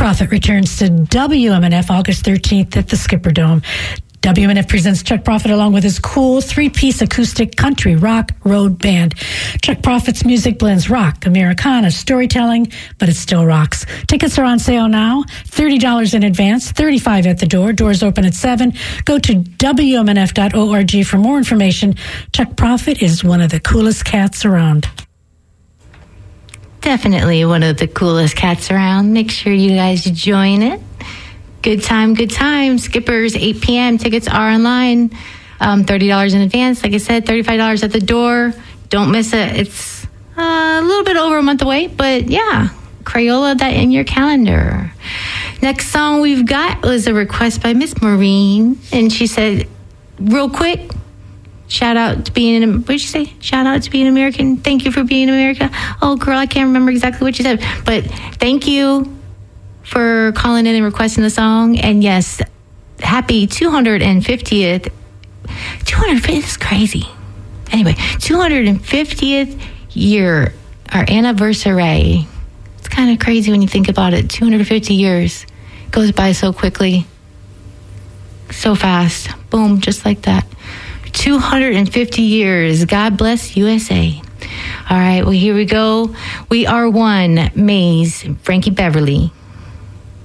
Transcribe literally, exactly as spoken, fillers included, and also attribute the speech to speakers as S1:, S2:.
S1: Prophet returns to W M N F August thirteenth at the Skipper Dome. W M N F presents Chuck Prophet along with his cool three-piece acoustic country rock road band. Chuck Prophet's music blends rock, Americana, storytelling, but it still rocks. Tickets are on sale now, thirty dollars in advance, thirty-five dollars at the door. Doors open at seven. Go to W M N F dot org for more information. Chuck Prophet is one of the coolest cats around.
S2: Definitely one of the coolest cats around. Make sure you guys join it. Good time, good time. Skippers, eight p.m. Tickets are online. Um, thirty dollars in advance. Like I said, thirty-five dollars at the door. Don't miss it. It's uh, a little bit over a month away, but yeah, Crayola that in your calendar. Next song we've got was a request by Miss Maureen, and she said, real quick, shout out to being an, what did you say? Shout out to being American. Thank you for being America. Oh, girl, I can't remember exactly what you said, but thank you for calling in and requesting the song. And yes, happy two hundred fiftieth. two hundred fiftieth is crazy. Anyway, two hundred fiftieth year, our anniversary. It's kind of crazy when you think about it. two hundred fifty years goes by so quickly, so fast. Boom, just like that. two hundred fifty years. God bless U S A. All right, well, here we go. We Are One, Maze, Frankie Beverly.